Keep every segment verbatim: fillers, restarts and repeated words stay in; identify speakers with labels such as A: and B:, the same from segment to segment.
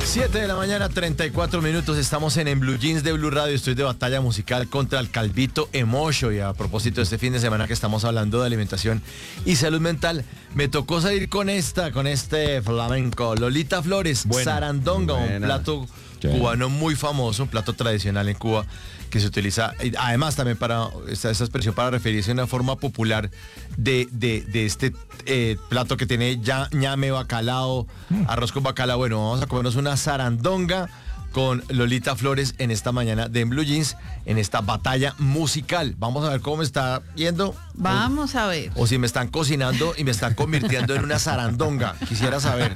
A: siete de la mañana, treinta y cuatro minutos. Estamos en En Blue Jeans de Blue Radio. Estoy de batalla musical contra el Calvito Emocho. Y a propósito de este fin de semana que estamos hablando de alimentación y salud mental, me tocó salir con esta, con este flamenco. Lolita Flores,
B: Buena.
A: sarandonga,
B: Buena.
A: un plato
B: Sí.
A: cubano muy famoso, un plato tradicional en Cuba que se utiliza, y además también para esta, esta expresión para referirse a una forma popular de, de, de este eh, plato que tiene ya, ñame, bacalao, arroz con bacalao. Bueno, vamos a comernos una sarandonga con Lolita Flores en esta mañana de En Blue Jeans, en esta batalla musical. Vamos a ver cómo me está yendo.
C: Vamos a ver.
A: O si me están cocinando y me están convirtiendo en una sarandonga. Quisiera saber.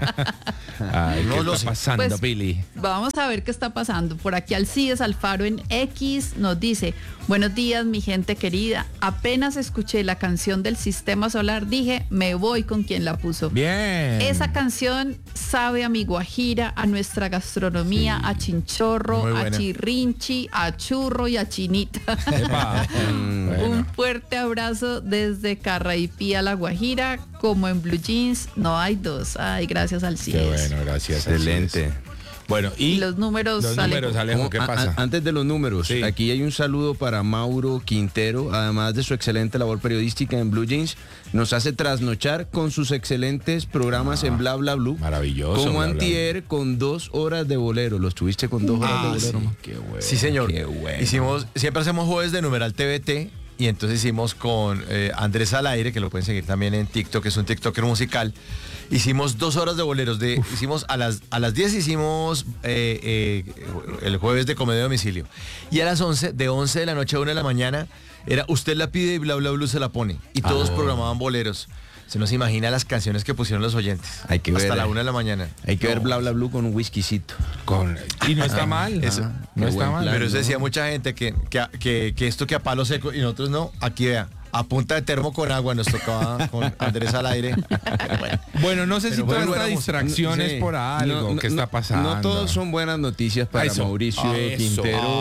B: Ay,
A: No
B: ¿qué
A: lo
B: está
A: sé.
B: pasando,
C: Pues,
B: Billy?
C: Vamos a ver qué está pasando. Por aquí Alcides Alfaro en X nos dice: buenos días, mi gente querida. Apenas escuché la canción del Sistema Solar, dije, me voy con quien la puso.
B: Bien.
C: Esa canción sabe a mi guajira, a nuestra gastronomía, a chinchorro,
A: Muy
C: a
A: buena.
C: chirrinchi, a churro y a chinita.
B: Epa. Mm, bueno.
C: Un fuerte abrazo desde Carraipía, La Guajira. Como en Blue Jeans no hay dos. Ay, gracias al
B: Qué
C: CIES.
B: bueno, gracias.
D: Excelente.
B: Así es. Bueno, y,
C: Y los números,
B: los
C: Alejo.
B: números, Alejo, ¿qué
D: A-
B: pasa?
D: a- antes de los números,
B: Sí.
D: aquí hay un saludo para Mauro Quintero, además de su excelente labor periodística en Blue Jeans, nos hace trasnochar con sus excelentes programas en Bla Bla Blue.
B: Maravilloso,
D: Como
B: Bla Bla
D: antier con dos horas de bolero. ¿Los tuviste con dos horas
A: Ah,
D: de bolero?
A: sí.
D: ma?
B: Qué bueno.
A: Sí, señor.
B: Qué bueno.
A: Hicimos, siempre hacemos jueves de numeral T V T y entonces hicimos con eh, Andrés al aire, que lo pueden seguir también en TikTok, que es un TikToker musical. Hicimos dos horas de boleros. De, hicimos a las, a las diez hicimos eh, eh, el jueves de comedia de domicilio. Y a las once, de once de la noche a una de la mañana, era usted la pide y Bla Bla Blue se la pone. Y todos
B: Ah.
A: programaban boleros. Se nos imagina las canciones que pusieron los oyentes.
D: Hay que
A: Hasta
D: ver,
A: la
D: eh.
A: una de la mañana.
D: Hay que ver
A: No.
D: Bla Bla Blue con un whiskycito.
B: Con, y no está mal.
A: Eso.
B: Ah,
D: Qué
B: no está
D: buen
B: mal.
D: plan.
A: Pero eso
D: ¿no?
A: decía mucha gente que, que, que, que esto que a palo seco y nosotros no. Aquí vea, a punta de termo con agua nos tocaba con Andrés al aire. Bueno,
B: Bueno, no sé si
A: Pero
B: toda
A: bueno,
B: esta
A: buena
B: distracción es
D: Sí.
B: por algo.
D: No, no,
B: ¿Qué está
D: no,
B: pasando?
D: No todos son buenas noticias para
B: Eso.
D: Mauricio
B: Ah, eso.
D: Quintero,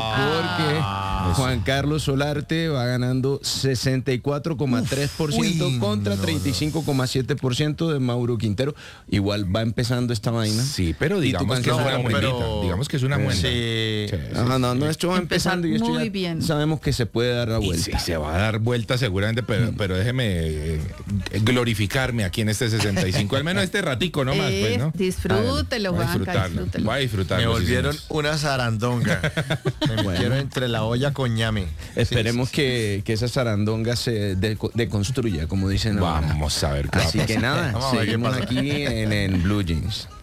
A: Ah,
D: porque Juan Carlos Solarte va ganando sesenta y cuatro coma tres por ciento
A: Uy,
D: contra
A: no,
D: treinta y cinco coma siete por ciento de Mauro Quintero. Igual va empezando esta vaina.
B: Sí, pero
D: ¿Y tu
B: digamos que es
D: canción
B: una
D: favorita?
B: buenita.
A: pero-
B: Digamos que es una buena.
A: Sí.
B: Sí, sí.
D: No, no, no, esto va
C: Empezar
D: empezando y esto
C: muy
D: ya
C: bien.
D: sabemos que se puede dar la
B: Y
D: vuelta.
B: sí, se va a dar vuelta seguramente, pero, pero déjeme eh, glorificarme aquí en este sesenta y cinco, al menos este ratico nomás,
C: Eh,
B: pues, ¿no?
C: disfrútelo,
B: Voy a
C: Juanca,
B: disfrutarlo,
C: disfrútelo.
B: voy a disfrutarlo.
A: Me
B: sí,
A: volvieron
B: señor.
A: una zarandonga. Me metieron entre la olla con ñame.
D: Esperemos
A: Sí, sí,
D: Que, que esa zarandonga se deco- deconstruya, como dicen ahora.
B: Vamos a ver qué va a
D: Así que
B: pasar.
D: nada,
A: Vamos a ver qué
D: seguimos
A: pasa.
D: aquí en, en Blue Jeans.